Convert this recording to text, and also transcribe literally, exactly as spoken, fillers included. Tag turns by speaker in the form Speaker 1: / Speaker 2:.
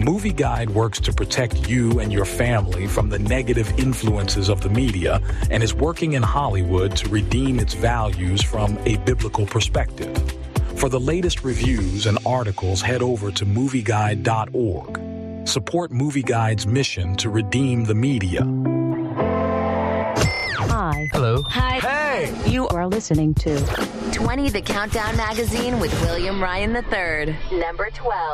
Speaker 1: Movie Guide works to protect you and your family from the negative influences of the media and is working in Hollywood to redeem its values from a biblical perspective. For the latest reviews and articles, head over to movie guide dot org. Support Movie Guide's mission to redeem the media.
Speaker 2: Hi.
Speaker 3: Hello.
Speaker 4: Hi.
Speaker 3: Hey!
Speaker 2: You are listening to
Speaker 4: twenty The Countdown Magazine with William Ryan the third. Number twelve.